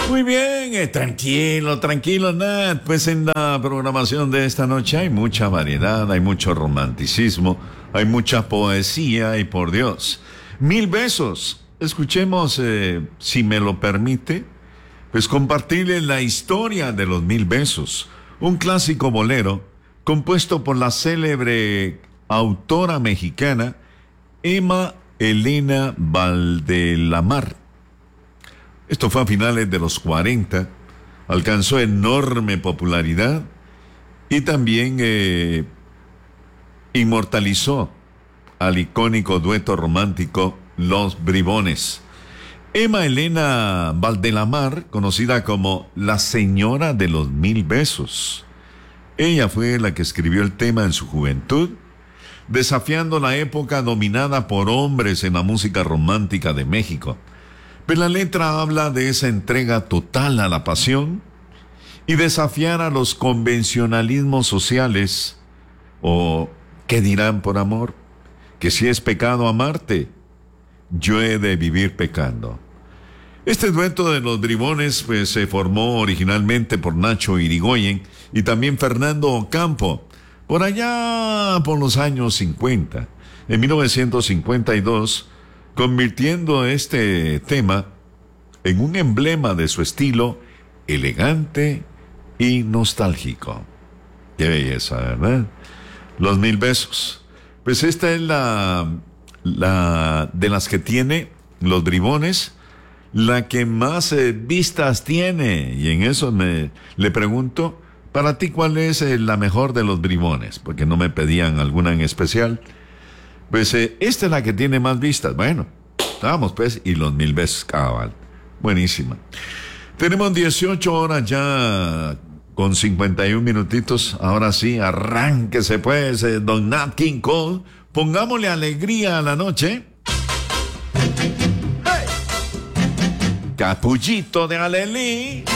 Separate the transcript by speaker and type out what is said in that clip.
Speaker 1: Muy bien, tranquilo, Nat. Pues en la programación de esta noche hay mucha variedad, hay mucho romanticismo, hay mucha poesía y por Dios, 1000 besos. Escuchemos, si me lo permite, pues compartirles la historia de los 1000 besos, un clásico bolero compuesto por la célebre autora mexicana Emma Elena Valdelamar. Esto fue a finales de los 40, alcanzó enorme popularidad y también inmortalizó al icónico dueto romántico Los Bribones. Emma Elena Valdelamar, conocida como la Señora de los 1000 besos. Ella fue la que escribió el tema en su juventud, desafiando la época dominada por hombres en la música romántica de México. Pero la letra habla de esa entrega total a la pasión y desafiar a los convencionalismos sociales. ¿O qué dirán por amor? Que si es pecado amarte, yo he de vivir pecando. Este dueto de los Bribones pues se formó originalmente por Nacho Irigoyen y también Fernando Ocampo, por allá por los años 50. En 1952, convirtiendo este tema en un emblema de su estilo elegante y nostálgico. Qué belleza, ¿verdad? Los 1000 besos. Pues esta es la de las que tiene Los Bribones, la que más vistas tiene. Y en eso le pregunto, para ti, ¿cuál es la mejor de Los Bribones? Porque no me pedían alguna en especial. Pues esta es la que tiene más vistas. Bueno, vamos pues, y Los 1000 besos, cabal. Buenísima. Tenemos 18 horas ya con 51 minutitos. Ahora sí, arránquese pues, don Nat King Cole. Pongámosle alegría a la noche. ¡Hey! Capullito de Alelí.